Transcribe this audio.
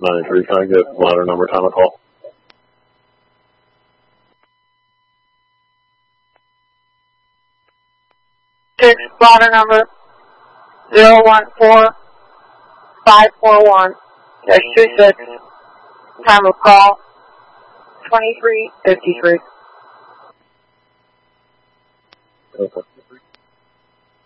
93, can I get ladder number, time of call? Ladder number 014-541-26. Time of call 23:53. Okay.